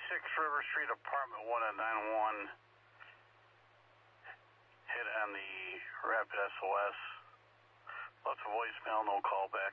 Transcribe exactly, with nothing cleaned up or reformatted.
six River Street, apartment one at nine one. Hit on the Rapid S O S. Left a voicemail, no call back.